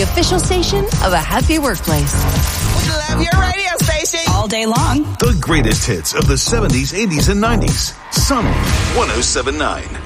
the official station of a happy workplace. Love your radio station. All day long. The greatest hits of the 70s, 80s, and 90s. Sun 107.9.